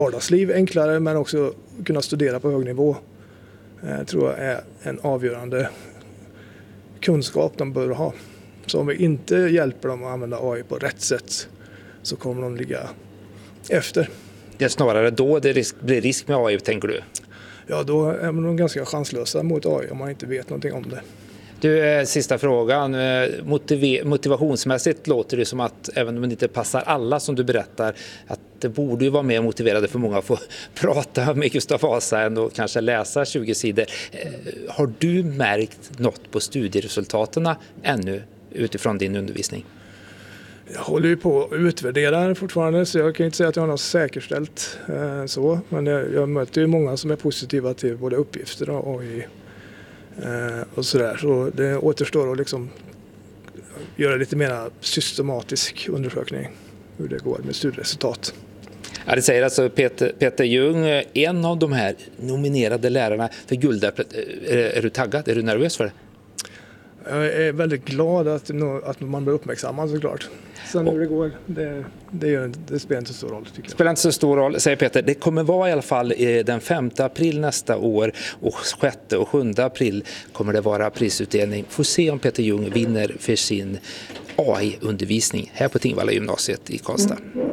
vardagsliv enklare, men också kunna studera på hög nivå. Tror jag är en avgörande kunskap de bör ha. Så om vi inte hjälper dem att använda AI på rätt sätt så kommer de ligga efter. Det är snarare då det blir risk med AI, tänker du? Ja, då är de ganska chanslösa mot AI om man inte vet någonting om det. Du, sista frågan. Motivationsmässigt låter det som att även om det inte passar alla som du berättar, att det borde ju vara mer motiverade för många att få prata med Gustav Vasa än att kanske läsa 20 sidor. Har du märkt något på studieresultaten ännu utifrån din undervisning? Jag håller ju på att utvärdera fortfarande, så jag kan inte säga att jag har något säkerställt så. Men jag möter ju många som är positiva till både uppgifter och AI och sådär. Så det återstår att liksom göra lite mer systematisk undersökning hur det går med studieresultat. Ja, det säger alltså Peter Ljung, en av de här nominerade lärarna för Guldäpplet. Är du taggad? Är du nervös för det? Jag är väldigt glad att man blir uppmärksammad, såklart. Sen hur det går, det spelar inte så stor roll, tycker jag. Spelar inte så stor roll, säger Peter. Det kommer vara i alla fall den 5 april nästa år, och 6 och 7 april kommer det vara prisutdelning. Får se om Peter Ljung vinner för sin AI-undervisning här på Tingvalla gymnasiet i Karlstad.